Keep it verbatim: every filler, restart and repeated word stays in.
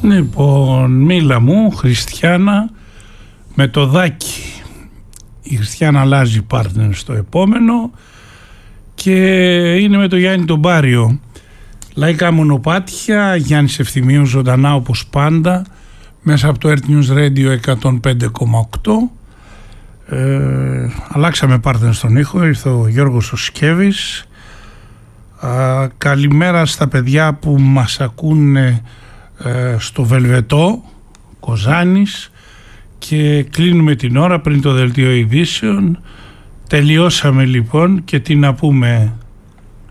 Λοιπόν, μίλα μου, Χριστιάνα με το Δάκη. Η Χριστιάνα αλλάζει partner στο επόμενο και είναι με το Γιάννη τον Πάριο. Λαϊκά μονοπάτια, Γιάννης Ευθυμίου ζωντανά όπως πάντα μέσα από το Earth News Radio εκατόν πέντε κόμμα οκτώ. Ε, αλλάξαμε partner στον ήχο, ήρθε ο Γιώργος ο Σκέβης. Α, καλημέρα στα παιδιά που μας ακούνε ε, στο Βελβετό, Κοζάνης, και κλείνουμε την ώρα πριν το δελτίο ειδήσεων. Τελειώσαμε λοιπόν και τι να πούμε